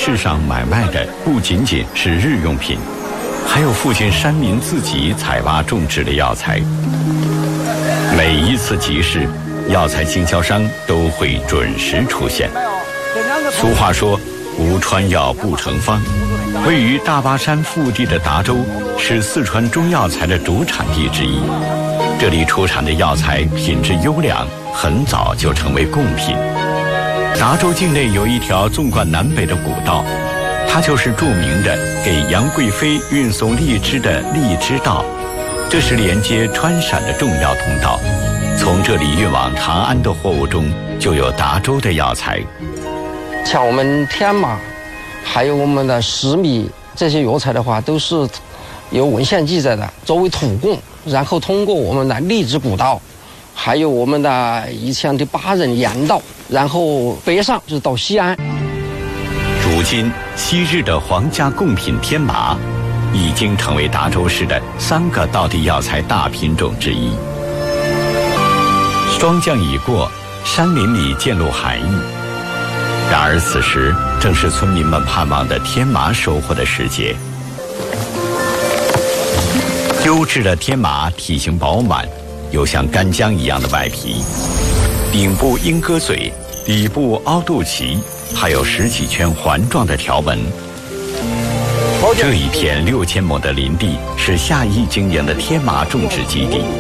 市上买卖的不仅仅是日用品，还有附近山民自己采挖种植的药材。每一次集市，药材经销商都会准时出现。俗话说，无川药不成方。位于大巴山腹地的达州是四川中药材的主产地之一，这里出产的药材品质优良，很早就成为贡品。达州境内有一条纵贯南北的古道，它就是著名的给杨贵妃运送荔枝的荔枝道，这是连接川陕的重要通道。从这里运往长安的货物中就有达州的药材。 像我们天麻还有我们的石米这些药材的话，都是有文献记载的，作为土贡，然后通过我们的荔枝古道，还有我们的以前的巴人盐道，然后北上就是到西安。 如今昔日的皇家贡品天麻已经成为达州市的3个道地药材大品种之一。霜降已过，山林里渐露寒意，然而此时正是村民们盼望的天麻收获的时节。优质的天麻体型饱满，有像干姜一样的外皮，顶部鹰鸽嘴，底部凹肚脐，还有10几圈环状的条纹。这一片6000亩的林地是夏邑经营的天麻种植基地。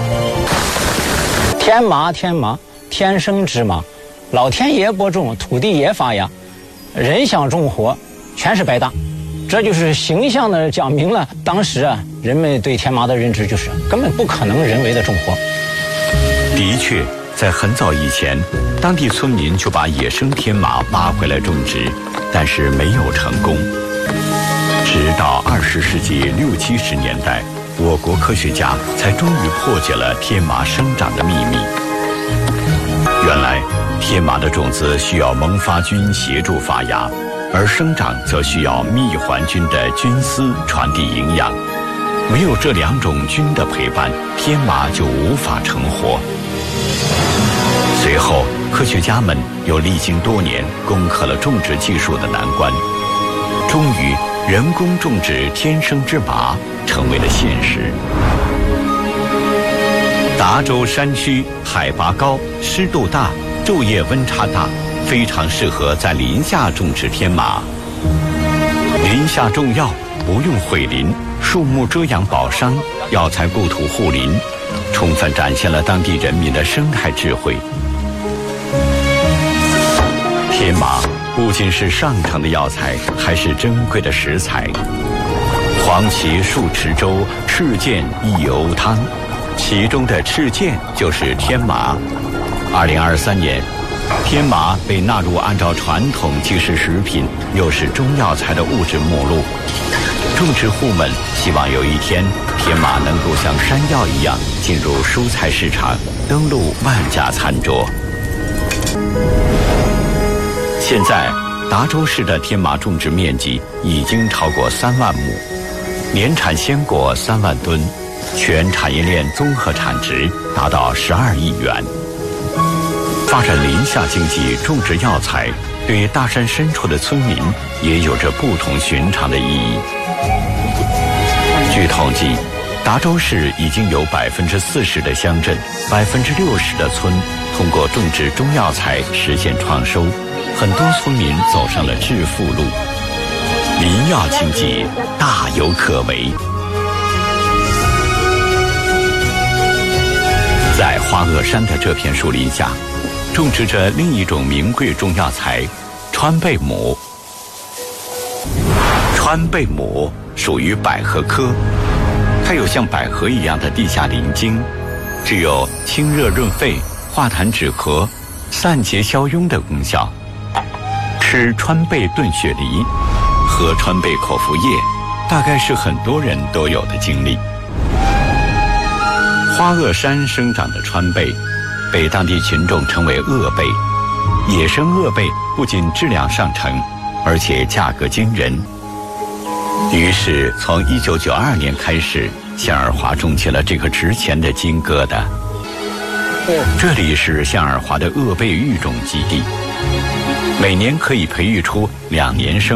天麻，天生之麻，老天爷播种，土地爷发芽，人想种活，全是白搭。这就是形象地讲明了当时人们对天麻的认知，就是根本不可能人为的种活。 的确，在很早以前，当地村民就把野生天麻挖回来种植，但是没有成功。直到20世纪60、70年代，我国科学家才终于破解了天麻生长的秘密。原来，天麻的种子需要萌发菌协助发芽，而生长则需要蜜环菌的菌丝传递营养。没有这2种菌的陪伴，天麻就无法成活。随后，科学家们又历经多年，攻克了种植技术的难关，终于人工种植天生之麻成为了现实。达州山区海拔高，湿度大，昼夜温差大，非常适合在林下种植天麻。林下种药不用毁林，树木遮阳保墒，药材故土护林，充分展现了当地人民的生态智慧。天麻不仅是上乘的药材，还是珍贵的食材。黄芪数池粥，赤剑一瓯汤，其中的赤剑就是天麻。2023年，天麻被纳入按照传统既是食品又是中药材的物质目录。种植户们希望有一天，天麻能够像山药一样进入蔬菜市场，登陆万家餐桌。现在，达州市的天麻种植面积已经超过3万亩，年产鲜果3万吨，全产业链综合产值达到12亿元。发展林下经济，种植药材，对大山深处的村民也有着不同寻常的意义。据统计，达州市已经有40%的乡镇、60%的村通过种植中药材实现创收，很多村民走上了致富路。林药经济大有可为。在花萼山的这片树林下，种植着另一种名贵中药材川贝母。川贝母属于百合科，它有像百合一样的地下鳞茎，具有清热润肺、化痰止咳、散结消痈的功效。吃川贝炖雪梨，喝川贝口服液，大概是很多人都有的经历。花萼山生长的川贝，被当地群众称为鄂贝。野生鄂贝不仅质量上乘，而且价格惊人。于是，从1992年开始，向尔华种起了这个值钱的金疙瘩。这里是向尔华的鄂贝育种基地，每年可以培育出2年生